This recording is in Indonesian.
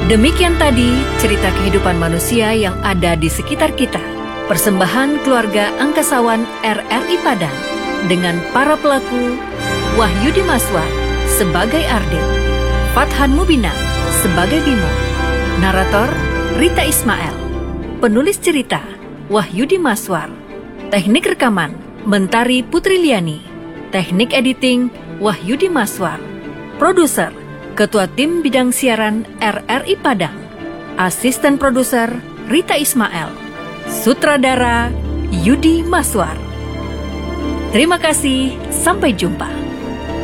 Demikian tadi cerita kehidupan manusia yang ada di sekitar kita. Persembahan keluarga Angkasawan RRI Padang dengan para pelaku Wahyudi Maswar sebagai Ardil, Fathan Mubina sebagai Bimo, narator Rita Ismail, penulis cerita Wahyudi Maswar, teknik rekaman Mentari Putri Liani, teknik editing Wahyudi Maswar, produser Ketua Tim Bidang Siaran RRI Padang, asisten produser Rita Ismail, sutradara Yudi Maswar. Terima kasih, sampai jumpa.